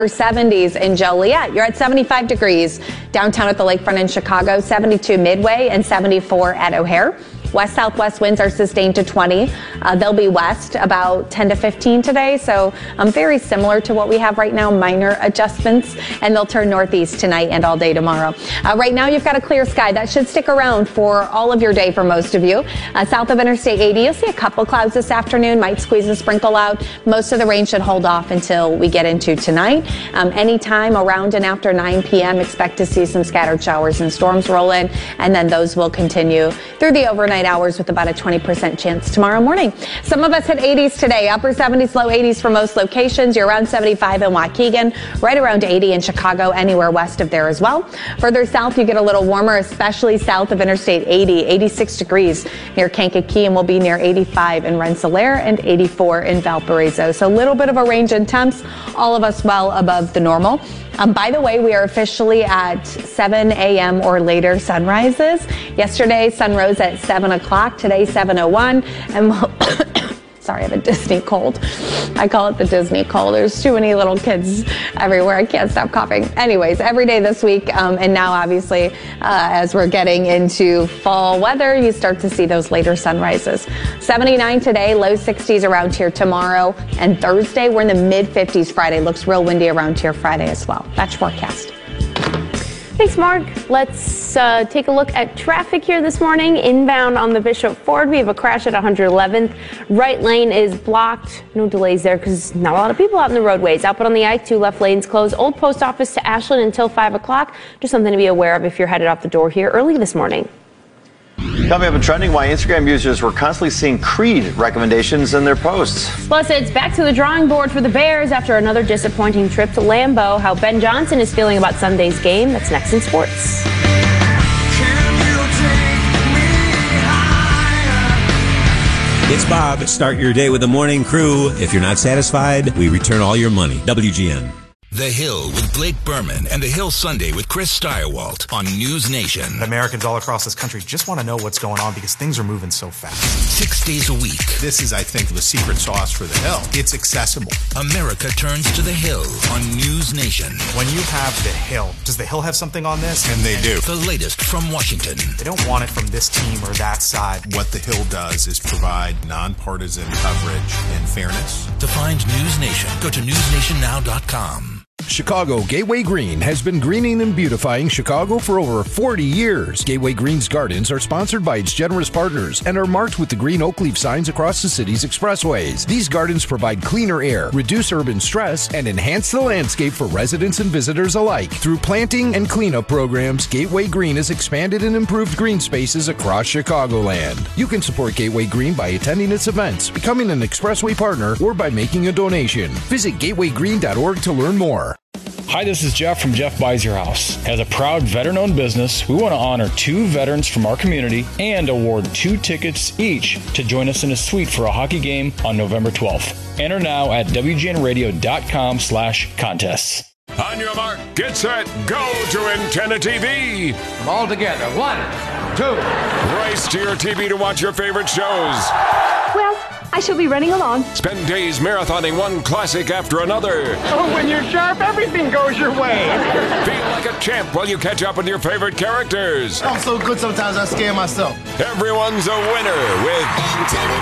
70s in Joliet. You're at 75 degrees downtown at the lakefront in Chicago, 72 Midway, and 74 at O'Hare. West-southwest winds are sustained to 20. They'll be west about 10 to 15 today, so very similar to what we have right now, minor adjustments, and they'll turn northeast tonight and all day tomorrow. Right now, you've got a clear sky. That should stick around for all of your day for most of you. South of Interstate 80, you'll see a couple clouds this afternoon, might squeeze a sprinkle out. Most of the rain should hold off until we get into tonight. Anytime around and after 9 p.m., expect to see some scattered showers and storms roll in, and then those will continue through the overnight hours with about a 20% chance tomorrow morning. Some of us hit 80s today, upper 70s, low 80s for most locations. You're around 75 in Waukegan, right around 80 in Chicago, anywhere west of there as well. Further south, you get a little warmer, especially south of Interstate 80, 86 degrees near Kankakee, and we'll be near 85 in Rensselaer and 84 in Valparaiso. So a little bit of a range in temps, all of us well above the normal. By the way, we are officially at 7 a.m. or later sunrises. Yesterday, sun rose at 7 o'clock. Today, 7:01. And we'll sorry, I have a Disney cold. I call it the Disney cold. There's too many little kids everywhere. I can't stop coughing. Anyways, every day this week, and now obviously as we're getting into fall weather, you start to see those later sunrises. 79 today, low 60s around here tomorrow, and Thursday we're in the mid 50s. Friday looks real windy around here Friday as well. That's your forecast. Thanks, Mark. Let's take a look at traffic here this morning. Inbound on the Bishop Ford, we have a crash at 111th. Right lane is blocked. No delays there because not a lot of people out in the roadways. Outbound on the I-2, left lane's closed. Old Post Office to Ashland until 5 o'clock. Just something to be aware of if you're headed out the door here early this morning. Coming up in trending, why Instagram users were constantly seeing Creed recommendations in their posts. Plus, it's back to the drawing board for the Bears after another disappointing trip to Lambeau. How Ben Johnson is feeling about Sunday's game. That's next in sports. It's Bob. Start your day with the morning crew. If you're not satisfied, we return all your money. WGN. The Hill with Blake Berman and The Hill Sunday with Chris Steyerwalt on News Nation. Americans all across this country just want to know what's going on because things are moving so fast. 6 days a week. This is, I think, the secret sauce for The Hill. It's accessible. America turns to The Hill on News Nation. When you have The Hill, does The Hill have something on this? And they do. The latest from Washington. They don't want it from this team or that side. What The Hill does is provide nonpartisan coverage and fairness. To find News Nation, go to newsnationnow.com. Chicago Gateway Green has been greening and beautifying Chicago for over 40 years. Gateway Green's gardens are sponsored by its generous partners and are marked with the green oak leaf signs across the city's expressways. These gardens provide cleaner air, reduce urban stress, and enhance the landscape for residents and visitors alike. Through planting and cleanup programs, Gateway Green has expanded and improved green spaces across Chicagoland. You can support Gateway Green by attending its events, becoming an expressway partner, or by making a donation. Visit gatewaygreen.org to learn more. Hi, this is Jeff from Jeff Buys Your House. As a proud veteran-owned business, we want to honor 2 veterans from our community and award 2 tickets each to join us in a suite for a hockey game on November 12th. Enter now at WGNradio.com/contests. On your mark, get set, go to Antenna TV. All together, 1, 2. Race to your TV to watch your favorite shows. Well, I shall be running along. Spend days marathoning one classic after another. Oh, when you're sharp, everything goes your way. Feel like a champ while you catch up with your favorite characters. I'm so good sometimes I scare myself. Everyone's a winner with Antenna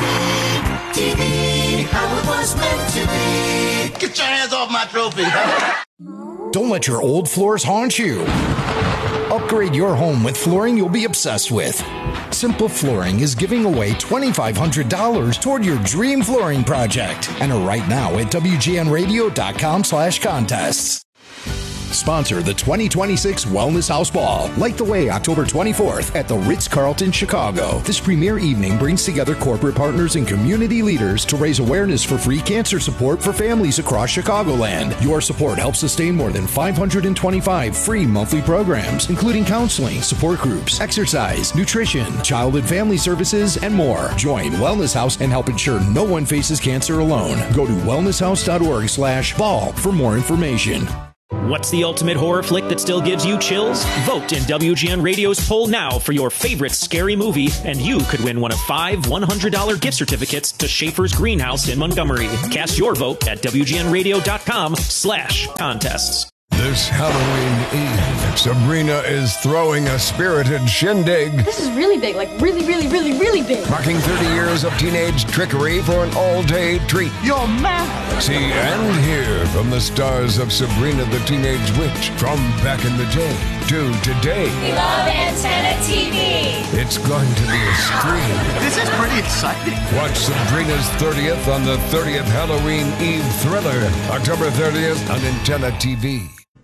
TV, how it was meant to be. Get your hands off my trophy. Don't let your old floors haunt you. Upgrade your home with flooring you'll be obsessed with. Simple Flooring is giving away $2,500 toward your dream flooring project. Enter right now at WGNradio.com/contests. Sponsor the 2026 Wellness House Ball. Light the way October 24th at the Ritz-Carlton, Chicago. This premier evening brings together corporate partners and community leaders to raise awareness for free cancer support for families across Chicagoland. Your support helps sustain more than 525 free monthly programs, including counseling, support groups, exercise, nutrition, child and family services, and more. Join Wellness House and help ensure no one faces cancer alone. Go to wellnesshouse.org/ball for more information. What's the ultimate horror flick that still gives you chills? Vote in WGN Radio's poll now for your favorite scary movie, and you could win one of 5 $100 gift certificates to Schaefer's Greenhouse in Montgomery. Cast your vote at WGNradio.com/contests. This Halloween Eve, Sabrina is throwing a spirited shindig. This is really big, like really, really, really, really big. Marking 30 years of teenage trickery for an all-day treat. You're mad. See and hear from the stars of Sabrina the Teenage Witch from back in the day to today. We love Antenna TV. It's going to be a scream. This is pretty exciting. Watch Sabrina's 30th on the 30th Halloween Eve thriller, October 30th on Antenna TV.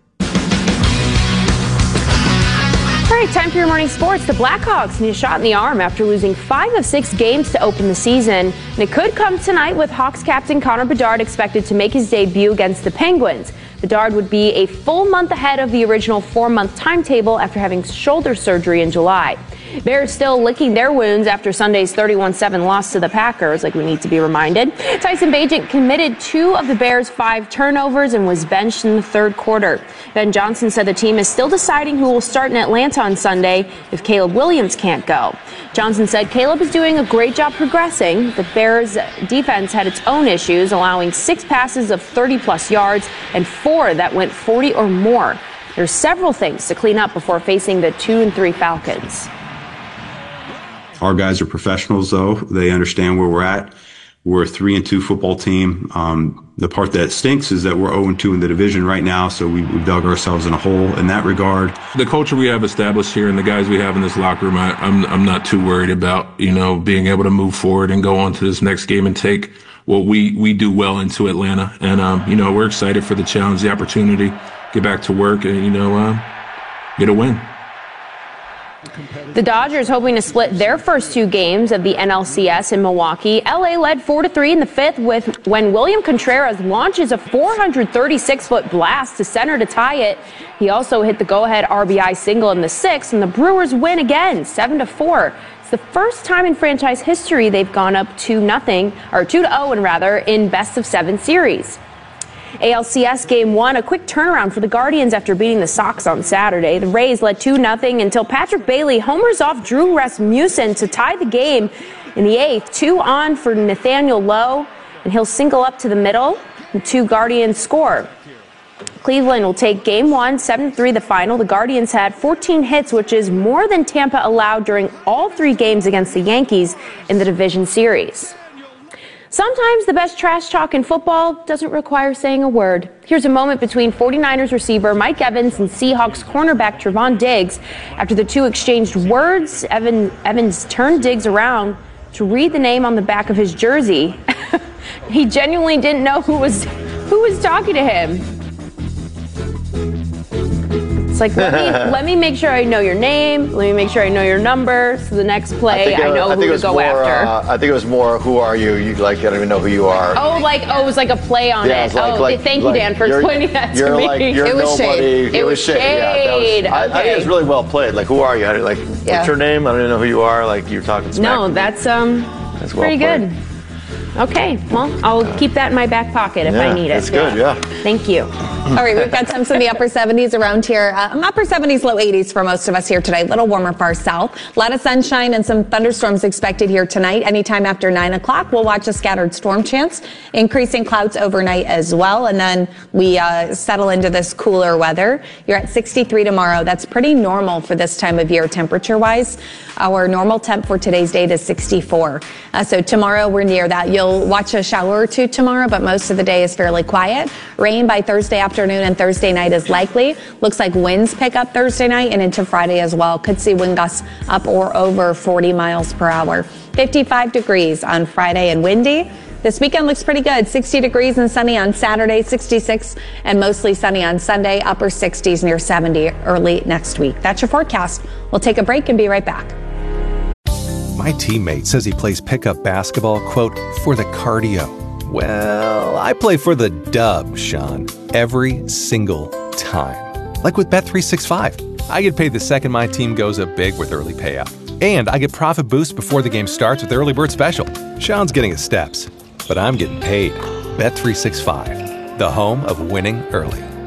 All right, time for your morning sports. The Blackhawks need a shot in the arm after losing 5 of 6 games to open the season. And it could come tonight with Hawks captain Connor Bedard expected to make his debut against the Penguins. Bedard would be a full month ahead of the original 4-month timetable after having shoulder surgery in July. Bears still licking their wounds after Sunday's 31-7 loss to the Packers, like we need to be reminded. Tyson Bagent committed 2 of the Bears' 5 turnovers and was benched in the third quarter. Ben Johnson said the team is still deciding who will start in Atlanta on Sunday if Caleb Williams can't go. Johnson said Caleb is doing a great job progressing. The Bears' defense had its own issues, allowing 6 passes of 30-plus yards and 4 that went 40 or more. There's several things to clean up before facing the 2-3 Falcons. Our guys are professionals, though. They understand where we're at. We're a 3-2 football team. The part that stinks is that we're 0-2 in the division right now, so we've dug ourselves in a hole in that regard. The culture we have established here and the guys we have in this locker room, I'm not too worried about, being able to move forward and go on to this next game and take what we do well into Atlanta. And, we're excited for the challenge, the opportunity, get back to work and, get a win. The Dodgers hoping to split their first 2 games of the NLCS in Milwaukee. LA led 4-3 in the 5th when William Contreras launches a 436-foot blast to center to tie it. He also hit the go-ahead RBI single in the 6th, and the Brewers win again, 7-4. It's the first time in franchise history they've gone up 2-0 in best-of-7 series. ALCS Game 1, a quick turnaround for the Guardians after beating the Sox on Saturday. The Rays led 2-0 until Patrick Bailey homers off Drew Rasmussen to tie the game in the 8th. 2 on for Nathaniel Lowe, and he'll single up to the middle, and 2 Guardians score. Cleveland will take Game 1, 7-3 the final. The Guardians had 14 hits, which is more than Tampa allowed during all 3 games against the Yankees in the division series. Sometimes the best trash talk in football doesn't require saying a word. Here's a moment between 49ers receiver Mike Evans and Seahawks cornerback Trevon Diggs. After the 2 exchanged words, Evans turned Diggs around to read the name on the back of his jersey. He genuinely didn't know who was talking to him. It's like, let me make sure I know your name. Let me make sure I know your number. So the next play, I know who to go after. I think it was more, who are you? You I don't even know who you are. Oh, it was like a play on it. Thank you, Dan, for explaining that to me. It was shade. It was shade. I think it was really well played. Like, who are you? What's your name? I don't even know who you are. Like, you're talking smack. No, that's pretty good. Okay, well, I'll keep that in my back pocket if I need it. That's good, yeah. Thank you. All right, we've got temps in the upper 70s around here. Upper 70s, low 80s for most of us here today. A little warmer far south. A lot of sunshine and some thunderstorms expected here tonight. Anytime after 9 o'clock, we'll watch a scattered storm chance. Increasing clouds overnight as well. And then we settle into this cooler weather. You're at 63 tomorrow. That's pretty normal for this time of year temperature-wise. Our normal temp for today's date is 64. So tomorrow we're near that. You'll watch a shower or 2 tomorrow, but most of the day is fairly quiet. Rain by Thursday afternoon and Thursday night is likely. Looks like winds pick up Thursday night and into Friday as well. Could see wind gusts up or over 40 miles per hour. 55 degrees on Friday and windy. This weekend looks pretty good. 60 degrees and sunny on Saturday, 66 and mostly sunny on Sunday, upper 60s near 70 early next week. That's your forecast. We'll take a break and be right back. My teammate says he plays pickup basketball, quote, for the cardio. Well, I play for the dub, Sean, every single time. Like with Bet365. I get paid the second my team goes up big with early payout. And I get profit boosts before the game starts with Early Bird Special. Sean's getting his steps, but I'm getting paid. Bet365, the home of winning early.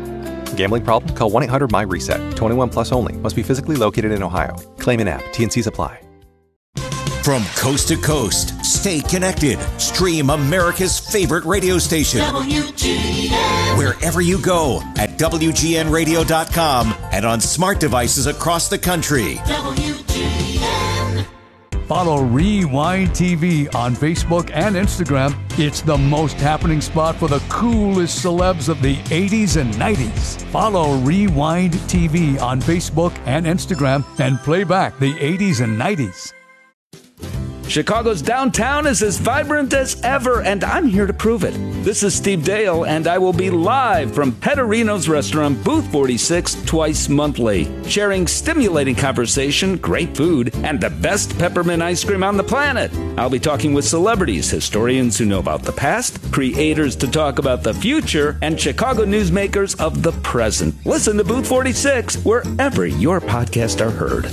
Gambling problem? Call 1-800-MY-RESET. 21 plus only. Must be physically located in Ohio. Claim in app. T&Cs apply. From coast to coast, stay connected. Stream America's favorite radio station. WGN. Wherever you go at WGNradio.com and on smart devices across the country. WGN. Follow Rewind TV on Facebook and Instagram. It's the most happening spot for the coolest celebs of the 80s and 90s. Follow Rewind TV on Facebook and Instagram and play back the 80s and 90s. Chicago's downtown is as vibrant as ever, and I'm here to prove it. This is Steve Dale, and I will be live from Petterino's Restaurant, Booth 46, twice monthly, sharing stimulating conversation, great food, and the best peppermint ice cream on the planet. I'll be talking with celebrities, historians who know about the past, creators to talk about the future, and Chicago newsmakers of the present. Listen to Booth 46 wherever your podcasts are heard.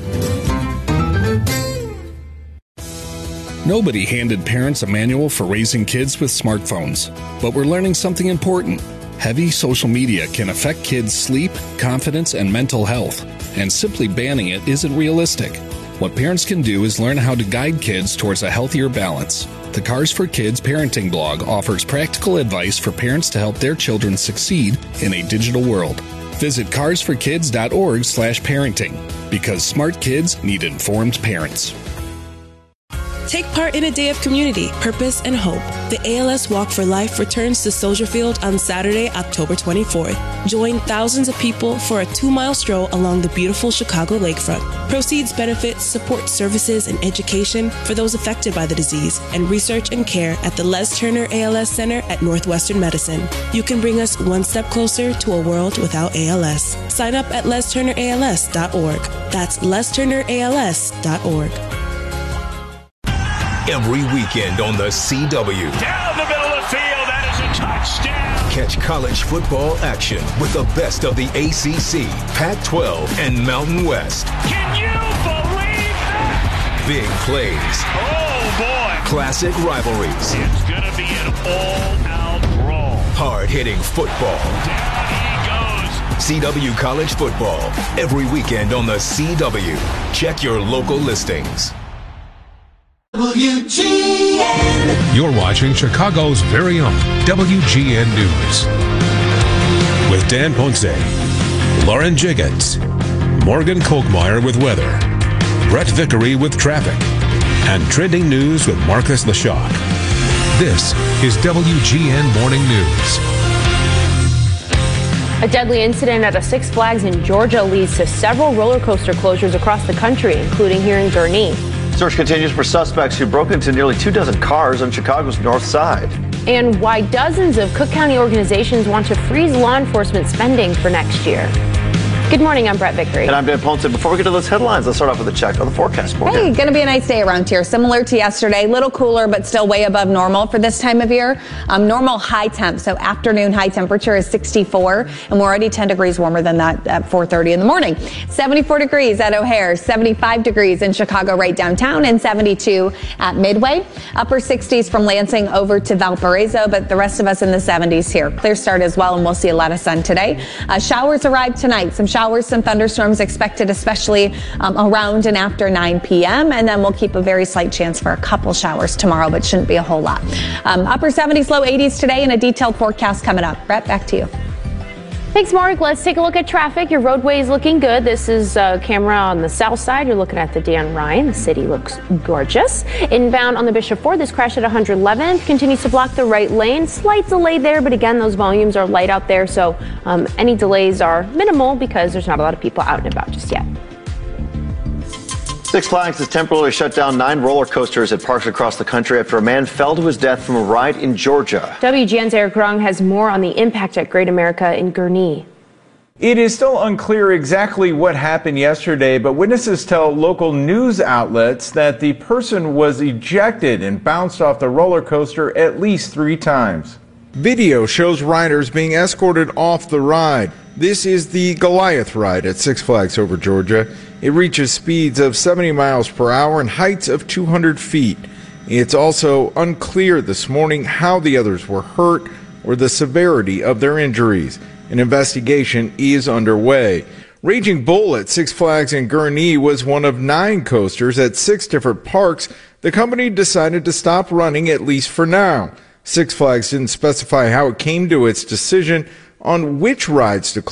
Nobody handed parents a manual for raising kids with smartphones, but we're learning something important. Heavy social media can affect kids' sleep, confidence, and mental health, and simply banning it isn't realistic. What parents can do is learn how to guide kids towards a healthier balance. The Cars for Kids parenting blog offers practical advice for parents to help their children succeed in a digital world. Visit carsforkids.org/parenting, because smart kids need informed parents. Take part in a day of community, purpose, and hope. The ALS Walk for Life returns to Soldier Field on Saturday, October 24th. Join thousands of people for a 2-mile stroll along the beautiful Chicago lakefront. Proceeds benefit support services and education for those affected by the disease and research and care at the Les Turner ALS Center at Northwestern Medicine. You can bring us one step closer to a world without ALS. Sign up at lesturnerals.org. That's lesturnerals.org. Every weekend on the CW. Down the middle of the field, that is a touchdown. Catch college football action with the best of the ACC, Pac-12, and Mountain West. Can you believe that? Big plays. Oh, boy. Classic rivalries. It's going to be an all-out brawl. Hard-hitting football. Down he goes. CW College Football. Every weekend on the CW. Check your local listings. WGN. You're watching Chicago's very own WGN News. With Dan Ponce, Lauren Jiggins, Morgan Kolkmeyer with weather, Brett Vickery with traffic, and trending news with Marcus Leshock. This is WGN Morning News. A deadly incident at a Six Flags in Georgia leads to several roller coaster closures across the country, including here in Gurnee. Search continues for suspects who broke into nearly 24 cars on Chicago's north side. And why dozens of Cook County organizations want to freeze law enforcement spending for next year. Good morning, I'm Brett Vickery. And I'm Dan Ponce. Before we get to those headlines, let's start off with a check on the forecast. Hey, going to be a nice day around here. Similar to yesterday, a little cooler, but still way above normal for this time of year. Normal high temp, so afternoon high temperature is 64, and we're already 10 degrees warmer than that at 4:30 in the morning. 74 degrees at O'Hare, 75 degrees in Chicago right downtown, and 72 at Midway. Upper 60s from Lansing over to Valparaiso, but the rest of us in the 70s here. Clear start as well, and we'll see a lot of sun today. Showers arrive tonight. Some showers, some thunderstorms expected, especially around and after 9 p.m. And then we'll keep a very slight chance for a couple showers tomorrow, but shouldn't be a whole lot. Upper 70s, low 80s today, and a detailed forecast coming up. Brett, back to you. Thanks, Mark. Let's take a look at traffic. Your roadway is looking good. This is a camera on the south side. You're looking at the Dan Ryan. The city looks gorgeous. Inbound on the Bishop Ford, this crash at 111th continues to block the right lane. Slight delay there, but again, those volumes are light out there, so any delays are minimal because there's not a lot of people out and about just yet. Six Flags has temporarily shut down 9 roller coasters at parks across the country after a man fell to his death from a ride in Georgia. WGN's Eric Rung has more on the impact at Great America in Gurnee. It is still unclear exactly what happened yesterday, but witnesses tell local news outlets that the person was ejected and bounced off the roller coaster at least 3 times. Video shows riders being escorted off the ride. This is the Goliath ride at Six Flags over Georgia. It reaches speeds of 70 miles per hour and heights of 200 feet. It's also unclear this morning how the others were hurt or the severity of their injuries. An investigation is underway. Raging Bull at Six Flags in Gurnee was one of 9 coasters at 6 different parks. The company decided to stop running, at least for now. Six Flags didn't specify how it came to its decision on which rides to close.